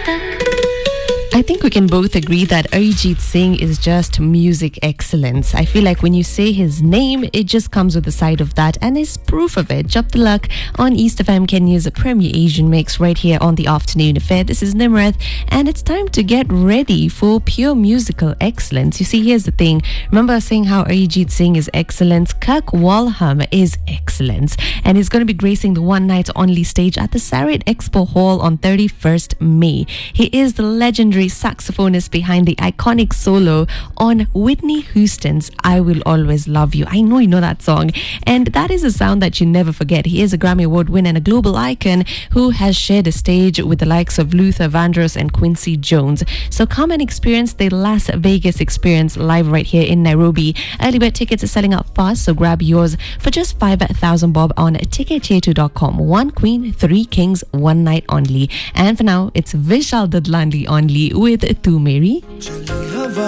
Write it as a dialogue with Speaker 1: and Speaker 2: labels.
Speaker 1: I think we can both agree that Arijit Singh is just music excellence. I feel like when you say his name, it just comes with the side of that, and is proof of it. Jab Tilak on East FM Kenya's premier Asian mix right here on the Afternoon Affair. This is Nimrath, and it's time to get ready for pure musical excellence. You see, here's the thing. Remember I was saying how Arijit Singh is excellence? Kirk Whalum is excellence, and he's going to be gracing the one night only stage at the Sarit Expo Hall on 31st May. He is the legendary saxophonist behind the iconic solo on Whitney Houston's I Will Always Love You. I know you know that song, and that is a sound that you never forget. He is a Grammy Award winner and a global icon who has shared a stage with the likes of Luther Vandross and Quincy Jones. So come and experience the Las Vegas experience live right here in Nairobi. Early bird tickets are selling out fast, so grab yours for just 5,000 bob on ticketyetu.com. One queen, three kings, one night only. And for now, it's Vishal Dadlani only with Tu Meri.